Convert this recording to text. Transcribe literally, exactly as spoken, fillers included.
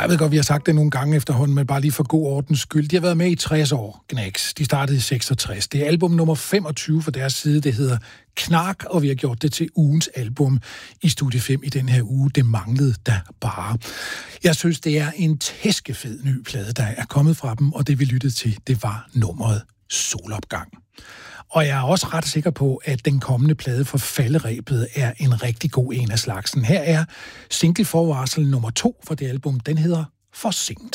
Jeg ved godt, vi har sagt det nogle gange efterhånden, men bare lige for god ordens skyld. De har været med i tres år, Gnags. De startede i seksogtres. Det er album nummer femogtyve for deres side. Det hedder Knark, og vi har gjort det til ugens album i Studie fem i den her uge. Det manglede der bare. Jeg synes, det er en tæskefed ny plade, der er kommet fra dem, og det vi lyttede til, det var nummeret Solopgang. Og jeg er også ret sikker på, at den kommende plade for Falderebet er en rigtig god en af slagsen. Her er single forvarsel nummer to for det album. Den hedder For sent.